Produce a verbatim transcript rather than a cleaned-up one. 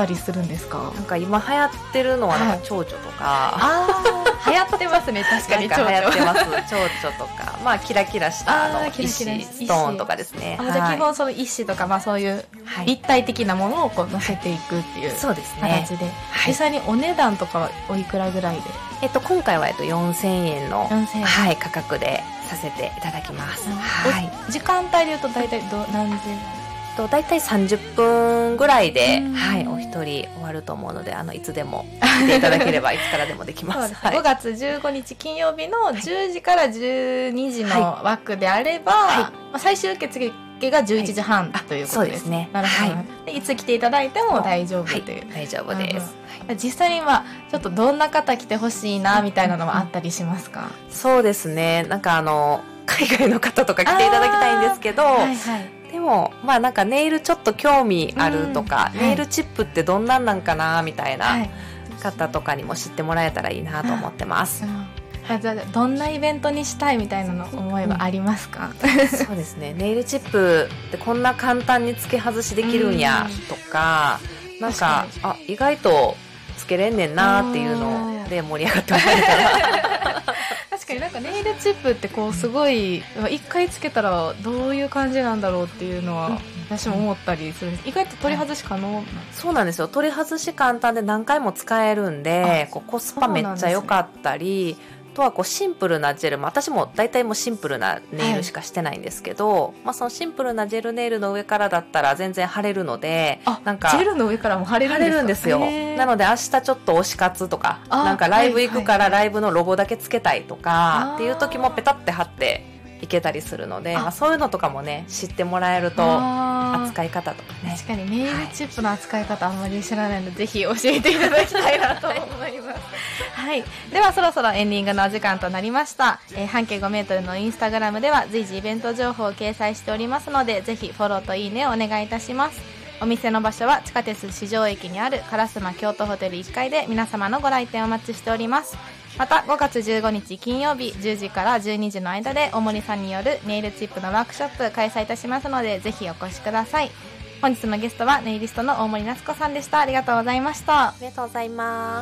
たりするんですか？ なんか今流行ってるのはなんか蝶々とか、 はい、あ流行ってますね。確かになんか流行ってます蝶々とか、まあキラキラしたあの石ストーンとかですね。 あ、はい、じゃあ基本その石とか、まあ、そういう立体的なものをこう乗せていくっていう形で、 そうですね、 実際にお値段とかはおいくらぐらいで？ えっと、今回はえっとよんせんえんのよんせんえん、 はい、価格でさせていただきます、はい、 時間帯でいうと大体ど何時？ と大体さんじゅっぷんぐらいで、はい、お一人終わると思うので、あのいつでも来ていただければいつからでもできます。 そうです、はい、ごがつじゅうごにち金曜日のじゅうじからじゅうにじの枠であれば、はい、まあ、最終受付がじゅういちじはん、はい、ということです。そうですね。なるほど、はい、でいつ来ていただいても大丈夫という、はい、 大丈夫です、 はい、実際に今ちょっとどんな方来てほしいなみたいなのはあったりしますか？ そうですね、なんかあの海外の方とか来ていただきたいんですけど、はいはい、でもまあなんかネイルちょっと興味あるとか、うん、ネイルチップってどんなんなんかなみたいな方とかにも知ってもらえたらいいなと思ってます、うんうん、じゃあどんなイベントにしたいみたいなの思いはありますか？ うん、そうですね、ネイルチップってこんな簡単に付け外しできるんやとか、うん、なんかあ意外と付けれんねんなっていうので盛り上がってもらえたら確かになんかネイルチップってこうすごい一回つけたらどういう感じなんだろうっていうのは私も思ったりするんです。意外と取り外し可能？ そうなんですよ、取り外し簡単で何回も使えるんで、こうコスパめっちゃ良かったり、あとはこうシンプルなジェルも、私も大体もうシンプルなネイルしかしてないんですけど、はい、まあ、そのシンプルなジェルネイルの上からだったら全然貼れるので、 あ、なんかジェルの上からも貼れるんですか？ 貼れるんですよ。なので明日ちょっと推し活とか、なんかライブ行くからライブのロゴだけつけたいとかっていう時もペタって貼っていけたりするので、まあ、そういうのとかもね知ってもらえると、扱い方とかね、 確かにネイルチップの扱い方あんまり知らないので、はい、ぜひ教えていただきたいなと思いますはい、ではそろそろエンディングのお時間となりました、えー、半径ごメートルのインスタグラムでは随時イベント情報を掲載しておりますので、ぜひフォローといいねをお願いいたします。お店の場所は地下鉄四条駅にある烏丸京都ホテルいっかいで皆様のご来店お待ちしております。またごがつじゅうごにち金曜日じゅうじからじゅうにじの間で大森さんによるネイルチップのワークショップ開催いたしますので、ぜひお越しください。本日のゲストはネイリストの大森夏子さんでした。ありがとうございました。 ありがとうございます。